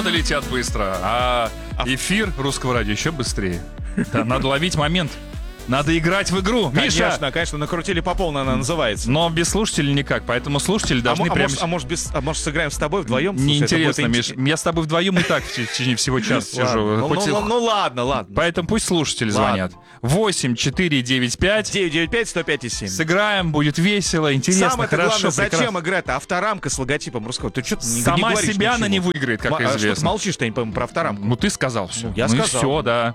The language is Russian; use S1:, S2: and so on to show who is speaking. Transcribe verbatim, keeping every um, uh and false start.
S1: Минуты летят быстро, а эфир русского радио еще быстрее. Да, надо ловить момент. Надо играть в игру.
S2: Конечно,
S1: Миша!
S2: конечно, накрутили по полной, она называется.
S1: Но без слушателей никак, поэтому слушатели должны
S2: а, мо- а
S1: прямо...
S2: может, а, может, без, а может сыграем с тобой вдвоем?
S1: Неинтересно,
S2: Слушай,
S1: Миш. Я с тобой вдвоем и так в течение всего часа сижу.
S2: Ну,
S1: Хоть-
S2: ну, ну ладно, ладно.
S1: Поэтому пусть слушатели
S2: Ладно.
S1: звонят. восемь четыре девять пять.
S2: девять девять пять сто пять семь.
S1: Сыграем, будет весело, интересно,
S2: Самое
S1: хорошо,
S2: главное, зачем
S1: прекрасно.
S2: игра-то? Авторамка с логотипом русского. Ты что-то не,
S1: Сама
S2: не говоришь
S1: себя она
S2: ничего.
S1: не выиграет, как
S2: Ма- а что ты
S1: известно.
S2: молчишь-то, я не пойму, про авторамку?
S1: Ну ты сказал все.
S2: Я
S1: ну
S2: сказал.
S1: и все, да.